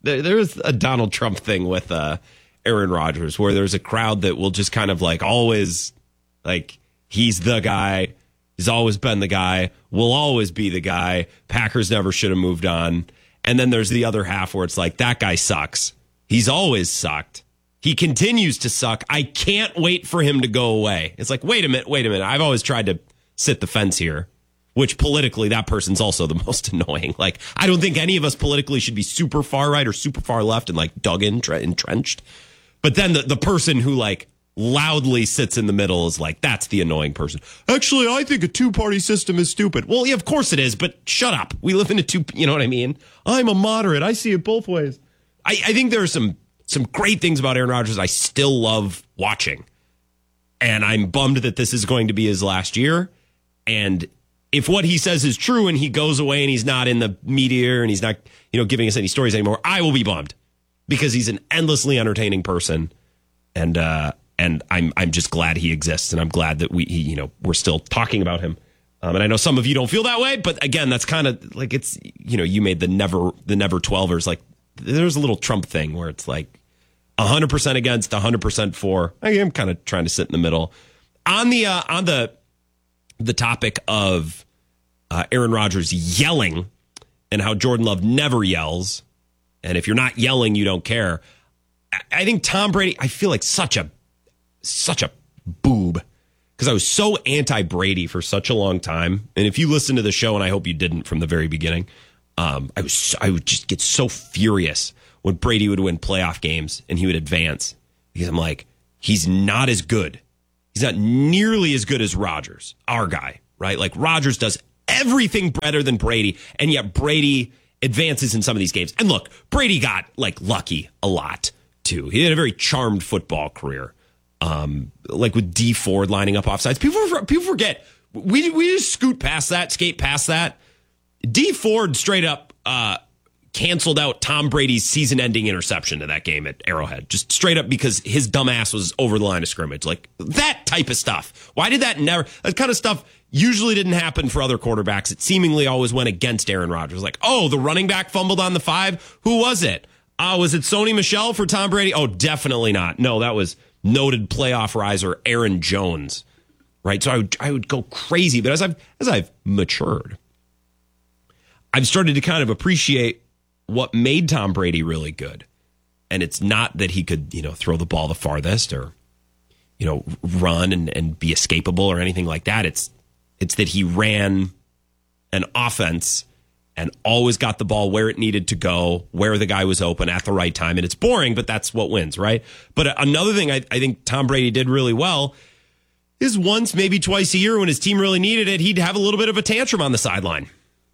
There is a Donald Trump thing with Aaron Rodgers where there's a crowd that will just kind of like always like he's the guy. He's always been the guy. Will always be the guy. Packers never should have moved on. And then there's the other half where it's like that guy sucks. He's always sucked. He continues to suck. I can't wait for him to go away. It's like, wait a minute. I've always tried to sit the fence here, which politically that person's also the most annoying. Like, I don't think any of us politically should be super far right or super far left and like dug in, entrenched. But then the person who like loudly sits in the middle is like, that's the annoying person. Actually, I think a two-party system is stupid. Well, yeah, of course it is, but shut up. We live in you know what I mean? I'm a moderate. I see it both ways. I think there are some great things about Aaron Rodgers I still love watching. And I'm bummed that this is going to be his last year. And if what he says is true and he goes away and he's not in the media and he's not, giving us any stories anymore, I will be bummed because he's an endlessly entertaining person. And I'm just glad he exists. And I'm glad that we're still talking about him. And I know some of you don't feel that way, but again, that's kind of like it's, you made the never 12ers. Like there's a little Trump thing where it's like 100% against, 100% for. I am kind of trying to sit in the middle. On the topic of Aaron Rodgers yelling and how Jordan Love never yells, and if you're not yelling, you don't care. I think Tom Brady, I feel like such a boob because I was so anti-Brady for such a long time. And if you listen to the show, and I hope you didn't from the very beginning, I would just get so furious when Brady would win playoff games and he would advance because I'm like, he's not as good. He's not nearly as good as Rodgers, our guy, right? Like Rodgers does everything better than Brady, and yet Brady advances in some of these games. And look, Brady got like lucky a lot too. He had a very charmed football career, like with D Ford lining up offsides. People forget we just skate past that. D Ford straight up canceled out Tom Brady's season-ending interception to that game at Arrowhead, just straight up because his dumb ass was over the line of scrimmage. Like that type of stuff. Why did that never? That kind of stuff usually didn't happen for other quarterbacks. It seemingly always went against Aaron Rodgers. Like, oh, the running back fumbled on the 5. Who was it? Was it Sony Michel for Tom Brady? Oh, definitely not. No, that was noted playoff riser Aaron Jones. Right? So I would go crazy. But as I've matured, I've started to kind of appreciate what made Tom Brady really good. And it's not that he could, throw the ball the farthest or, run and be escapable or anything like that. It's that he ran an offense and always got the ball where it needed to go, where the guy was open at the right time. And it's boring, but that's what wins, right? But another thing I think Tom Brady did really well is once, maybe twice a year when his team really needed it, he'd have a little bit of a tantrum on the sideline.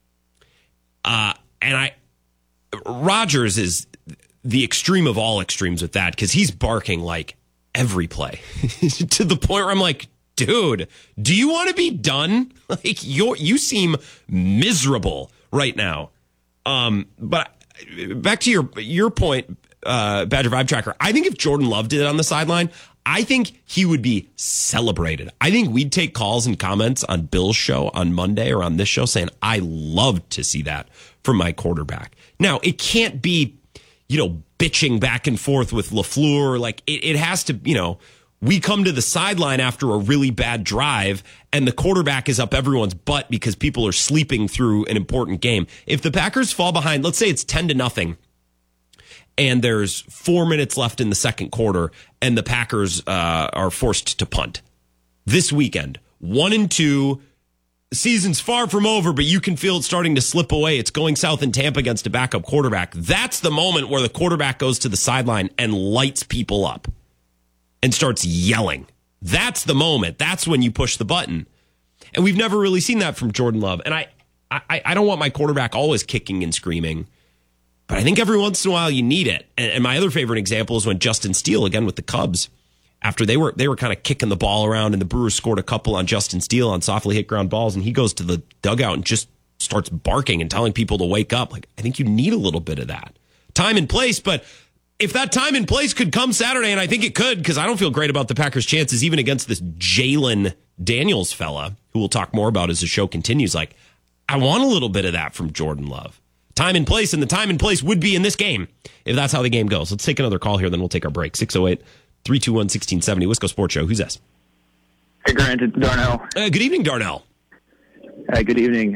Rodgers is the extreme of all extremes with that because he's barking like every play to the point where I'm like, dude, do you want to be done? Like you seem miserable right now. But back to your point, Badger Vibe Tracker, I think if Jordan Love did it on the sideline, I think he would be celebrated. I think we'd take calls and comments on Bill's show on Monday or on this show saying, I love to see that from my quarterback. Now, it can't be, bitching back and forth with LaFleur. Like, it has to, we come to the sideline after a really bad drive and the quarterback is up everyone's butt because people are sleeping through an important game. If the Packers fall behind, let's say it's 10-0 and there's 4 minutes left in the second quarter and the Packers are forced to punt. This weekend, 1-2, season's far from over, but you can feel it starting to slip away. It's going south in Tampa against a backup quarterback. That's the moment where the quarterback goes to the sideline and lights people up and starts yelling. That's the moment. That's when you push the button. And we've never really seen that from Jordan Love. And I don't want my quarterback always kicking and screaming, but I think every once in a while you need it. And my other favorite example is when Justin Steele, again with the Cubs, after they were kind of kicking the ball around and the Brewers scored a couple on Justin Steele on softly hit ground balls, and he goes to the dugout and just starts barking and telling people to wake up. Like, I think you need a little bit of that. Time and place, but if that time and place could come Saturday, and I think it could, because I don't feel great about the Packers' chances even against this Jalen Daniels fella, who we'll talk more about as the show continues. Like, I want a little bit of that from Jordan Love. time and place, and the time and place would be in this game if that's how the game goes. Let's take another call here, then we'll take our break. 608-321-1670, Wisco Sports Show. Who's this? Hey, Grant, it's Darnell. Good evening, Darnell. Good evening.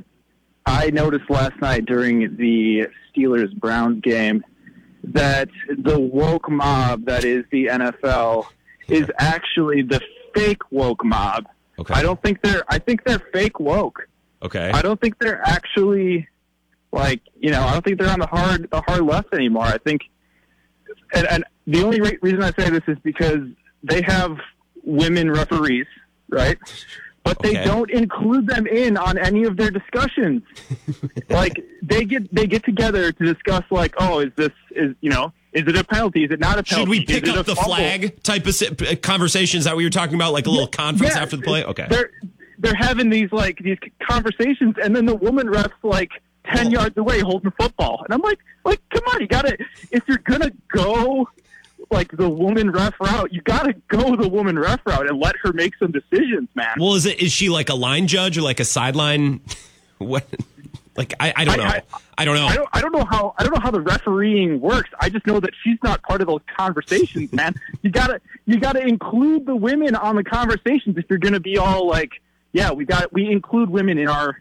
I noticed last night during the Steelers-Browns game that the woke mob that is the NFL is actually the fake woke mob. Okay. I think they're fake woke. Okay. I don't think they're actually I don't think they're on the hard left anymore. I think, and the only reason I say this is because they have women referees, right? But they don't include them in on any of their discussions. They get together to discuss is it a penalty? Is it not a penalty? Should we pick up the flag type of conversations that we were talking about, like a little conference after the play? Okay. They're having these conversations, and then the woman ref's 10 yards away holding the football. And I'm like, come on, you gotta, if you're gonna go the woman ref route, you gotta go the woman ref route and let her make some decisions, man. Well, is she like a line judge or like a sideline? What? I don't know. I don't know. I don't know how the refereeing works. I just know that she's not part of those conversations, man. You gotta include the women on the conversations if you're gonna be all we include women in our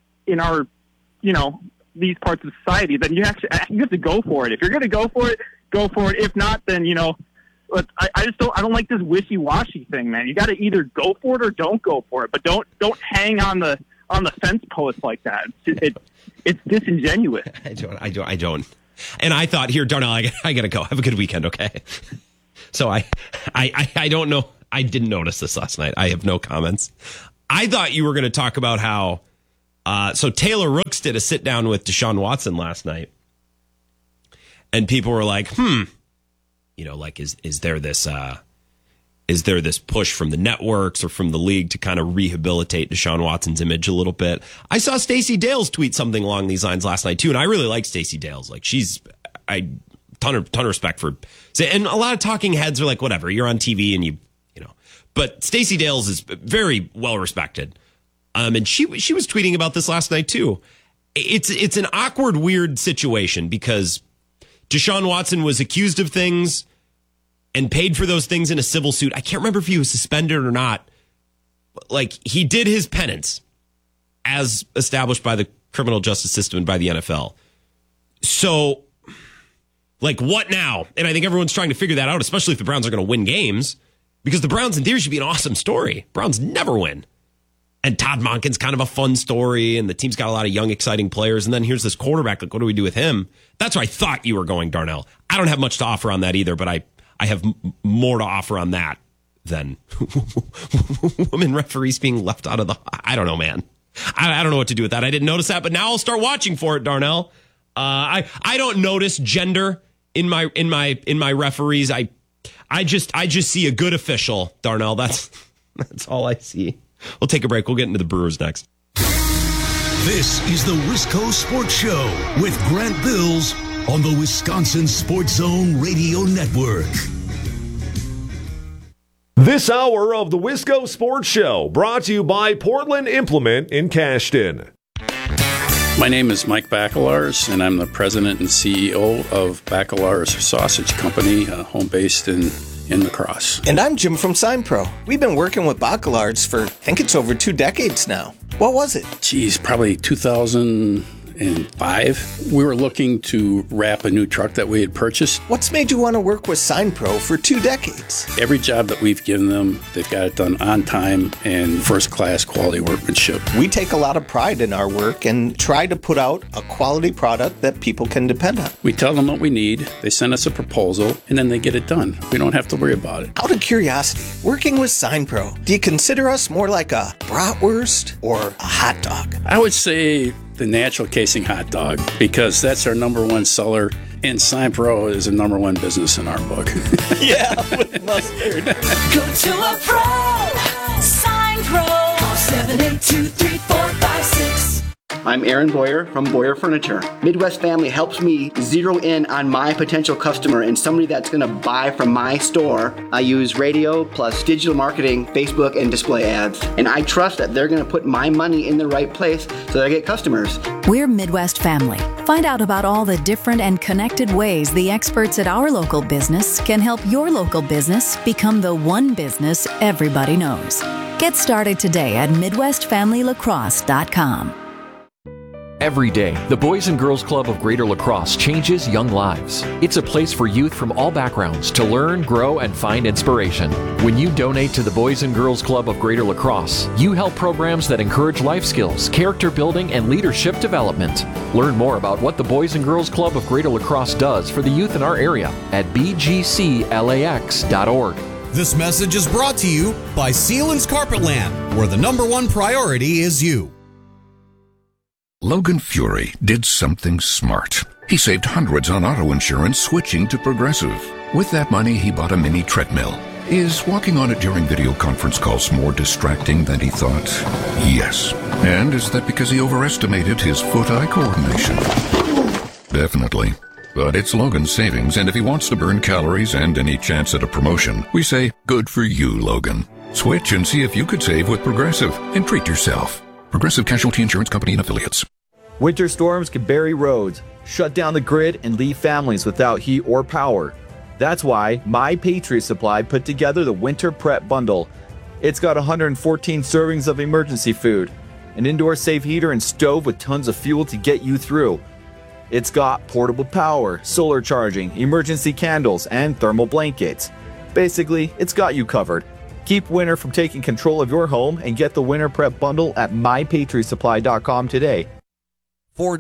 these parts of society. Then you have to go for it. If you're gonna go for it, go for it. If not, then I don't like this wishy-washy thing, man. You got to either go for it or don't go for it, but don't hang on the fence post like that. It's disingenuous. I don't. And I thought, here, Darnell, I gotta go. Have a good weekend, okay? So I don't know. I didn't notice this last night. I have no comments. I thought you were going to talk about how. So Taylor Rooks did a sit down with Deshaun Watson last night, and people were like, is there this push from the networks or from the league to kind of rehabilitate Deshaun Watson's image a little bit? I saw Stacey Dales tweet something along these lines last night too, and I really like Stacey Dales. Ton of respect for, and a lot of talking heads are like, whatever, you're on TV and but Stacey Dales is very well respected. And she was tweeting about this last night too. It's an awkward, weird situation because Deshaun Watson was accused of things and paid for those things in a civil suit. I can't remember if he was suspended or not. He did his penance as established by the criminal justice system and by the NFL. So, what now? And I think everyone's trying to figure that out, especially if the Browns are going to win games, because the Browns in theory should be an awesome story. Browns never win. And Todd Monken's kind of a fun story, and the team's got a lot of young, exciting players. And then here's this quarterback. What do we do with him? That's where I thought you were going, Darnell. I don't have much to offer on that either, but I have more to offer on that than women referees being left out of the. I don't know, man. I don't know what to do with that. I didn't notice that, but now I'll start watching for it, Darnell. I don't notice gender in my referees. I just see a good official, Darnell. That's all I see. We'll take a break. We'll get into the Brewers next. This is the Wisco Sports Show with Grant Bills on the Wisconsin Sports Zone Radio Network. This hour of the Wisco Sports Show brought to you by Portland Implement in Cashton. My name is Mike Bacelars, and I'm the president and CEO of Bacelars Sausage Company, home-based in La Crosse. And I'm Jim from SignPro. We've been working with Bacelars for, I think it's over 2 decades now. What was it? Geez, probably 2005. We were looking to wrap a new truck that we had purchased. What's made you want to work with SignPro for 2 decades? Every job that we've given them, they've got it done on time and first-class quality workmanship. We take a lot of pride in our work and try to put out a quality product that people can depend on. We tell them what we need, they send us a proposal, and then they get it done. We don't have to worry about it. Out of curiosity, working with SignPro, do you consider us more like a bratwurst or a hot dog? I would say the natural casing hot dog, because that's our number one seller, and SignPro is a number one business in our book. Yeah, with mustard. Go to a pro. SignPro. 7823456. I'm Aaron Boyer from Boyer Furniture. Midwest Family helps me zero in on my potential customer and somebody that's going to buy from my store. I use radio plus digital marketing, Facebook, and display ads. And I trust that they're going to put my money in the right place so that I get customers. We're Midwest Family. Find out about all the different and connected ways the experts at our local business can help your local business become the one business everybody knows. Get started today at MidwestFamilyLacrosse.com. Every day, the Boys and Girls Club of Greater La Crosse changes young lives. It's a place for youth from all backgrounds to learn, grow, and find inspiration. When you donate to the Boys and Girls Club of Greater La Crosse, you help programs that encourage life skills, character building, and leadership development. Learn more about what the Boys and Girls Club of Greater La Crosse does for the youth in our area at bgclax.org. This message is brought to you by Sealands Carpetland, where the number one priority is you. Logan Fury did something smart. He saved hundreds on auto insurance switching to Progressive. With that money, he bought a mini treadmill. Is walking on it during video conference calls more distracting than he thought? Yes. And is that because he overestimated his foot-eye coordination? Definitely. But it's Logan's savings, and if he wants to burn calories and any chance at a promotion, we say, good for you, Logan. Switch and see if you could save with Progressive and treat yourself. Progressive Casualty Insurance Company and Affiliates. Winter storms can bury roads, shut down the grid, and leave families without heat or power. That's why My Patriot Supply put together the Winter Prep Bundle. It's got 114 servings of emergency food, an indoor safe heater and stove with tons of fuel to get you through. It's got portable power, solar charging, emergency candles, and thermal blankets. Basically, it's got you covered. Keep winter from taking control of your home and get the Winter Prep Bundle at MyPatriotSupply.com today. For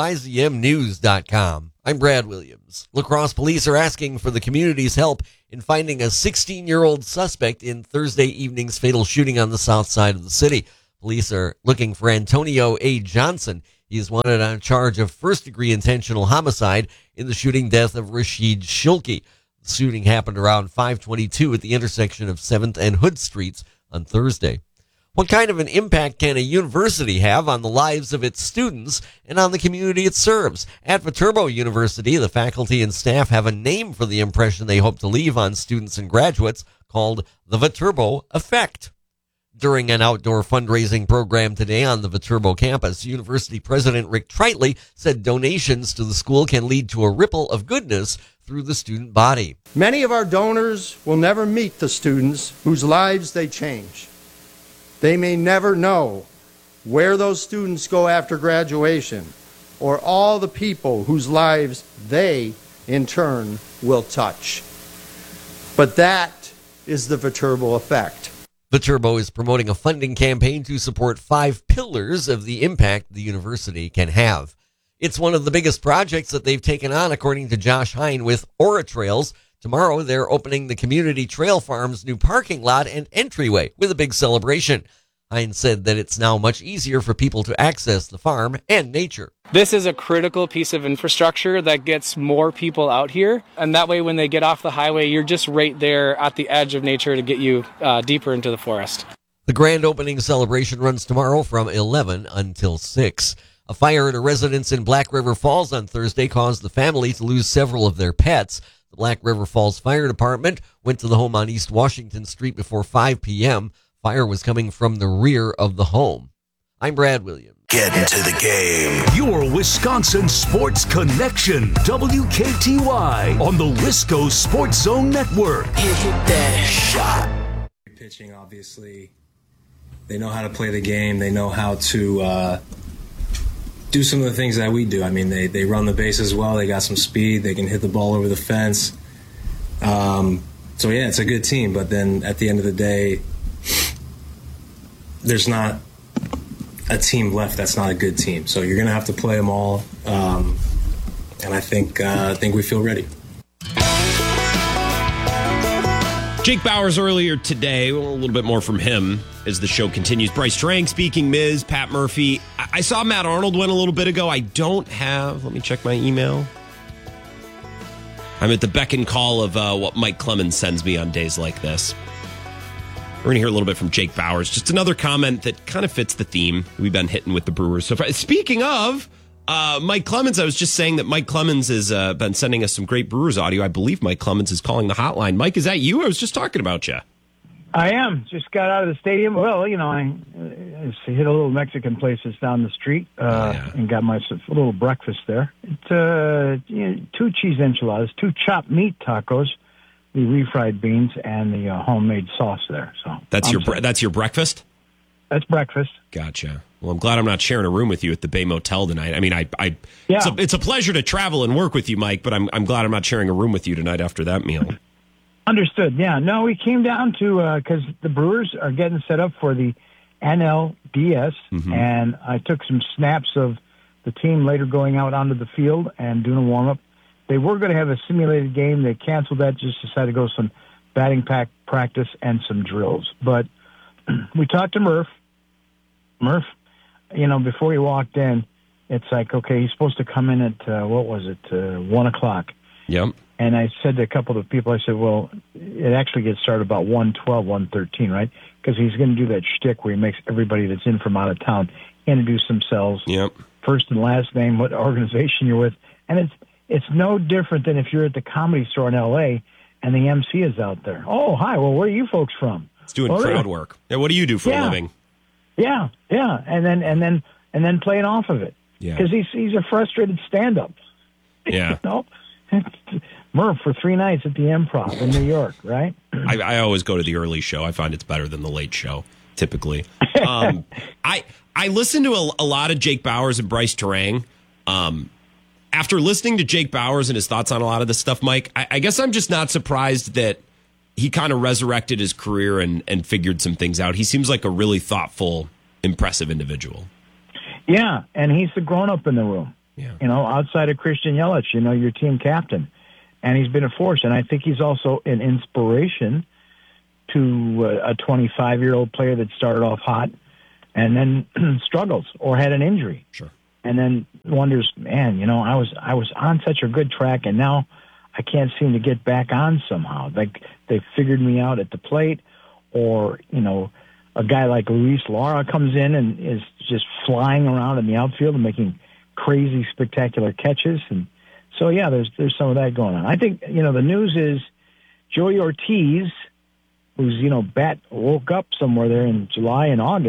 WIZMNews.com, I'm Brad Williams. La Crosse police are asking for the community's help in finding a 16-year-old suspect in Thursday evening's fatal shooting on the south side of the city. Police are looking for Antonio A. Johnson. He is wanted on a charge of first-degree intentional homicide in the shooting death of Rashid Shilkey. The shooting happened around 5:22 at the intersection of 7th and Hood Streets on Thursday. What kind of an impact can a university have on the lives of its students and on the community it serves? At Viterbo University, the faculty and staff have a name for the impression they hope to leave on students and graduates called the Viterbo Effect. During an outdoor fundraising program today on the Viterbo campus, University President Rick Tritely said donations to the school can lead to a ripple of goodness through the student body. Many of our donors will never meet the students whose lives they change. They may never know where those students go after graduation or all the people whose lives they, in turn, will touch. But that is the Viterbo Effect. Viterbo is promoting a funding campaign to support 5 pillars of the impact the university can have. It's one of the biggest projects that they've taken on, according to Josh Hine with Aura Trails. Tomorrow, they're opening the Community Trail Farm's new parking lot and entryway with a big celebration. Hine said that it's now much easier for people to access the farm and nature. This is a critical piece of infrastructure that gets more people out here, and that way when they get off the highway, you're just right there at the edge of nature to get you deeper into the forest. The grand opening celebration runs tomorrow from 11 until 6. A fire at a residence in Black River Falls on Thursday caused the family to lose several of their pets. The Black River Falls Fire Department went to the home on East Washington Street before 5 p.m. Fire was coming from the rear of the home. I'm Brad Williams. Get into the game. Your Wisconsin Sports Connection. WKTY on the Wisco Sports Zone Network. Hit that shot. Pitching, obviously, they know how to play the game. They know how to do some of the things that we do. I mean, they run the bases well. They got some speed. They can hit the ball over the fence. So, yeah, it's a good team. But then at the end of the day, there's not a team left that's not a good team. So you're going to have to play them all. And I think we feel ready. Jake Bauers earlier today, a little bit more from him as the show continues. Bryce Trank speaking, Miz, Pat Murphy. I saw Matt Arnold win a little bit ago. I don't have, let me check my email. I'm at the beck and call of what Mike Clemens sends me on days like this. We're going to hear a little bit from Jake Bauers. Just another comment that kind of fits the theme we've been hitting with the Brewers so far. Speaking of Mike Clemens, I was just saying that Mike Clemens has been sending us some great Brewers audio. I believe Mike Clemens is calling the hotline. Mike, is that you? I was just talking about you. I am. Just got out of the stadium. Well, you know, I hit a little Mexican place that's down the street and got myself a little breakfast there. It's 2 cheese enchiladas, 2 chopped meat tacos, the refried beans, and the homemade sauce there. So that's your breakfast? That's breakfast. Gotcha. Well, I'm glad I'm not sharing a room with you at the Bay Motel tonight. I mean, it's a pleasure to travel and work with you, Mike, but I'm glad I'm not sharing a room with you tonight after that meal. Understood. Yeah. No, we came down to because the Brewers are getting set up for the NLDS, and I took some snaps of the team later going out onto the field and doing a warm-up. They were going to have a simulated game. They canceled that, just decided to go some batting practice and some drills. But we talked to Murph. Murph, you know, before he walked in, it's like, okay, he's supposed to come in at, 1 o'clock. Yep. And I said to a couple of people, I said, well, it actually gets started about 1:12, 1:13, right? Because he's going to do that shtick where he makes everybody that's in from out of town introduce themselves. Yep. First and last name, what organization you're with. And it's no different than if you're at the Comedy Store in L.A. and the MC is out there. Oh, hi. Well, where are you folks from? It's doing crowd work. Yeah, what do you do for a living? Yeah. And then playing off of it. Yeah. Because he's a frustrated stand-up. Yeah. You know? Murph for 3 nights at the Improv in New York, right? I always go to the early show. I find it's better than the late show, typically. I listen to a lot of Jake Bauers and Bryce Terang. After listening to Jake Bauers and his thoughts on a lot of this stuff, Mike, I guess I'm just not surprised that he kind of resurrected his career and figured some things out. He seems like a really thoughtful, impressive individual. Yeah, and he's the grown-up in the room. Yeah. You know, outside of Christian Yelich, you know, your team captain. And he's been a force. And I think he's also an inspiration to a 25-year-old player that started off hot and then struggles or had an injury. Sure. And then wonders, man, you know, I was on such a good track, and now I can't seem to get back on somehow. Like they figured me out at the plate, or, you know, a guy like Luis Lara comes in and is just flying around in the outfield and making crazy, spectacular catches. And so, yeah, there's some of that going on. I think, you know, the news is Joey Ortiz, who's, you know, bat woke up somewhere there in July and August,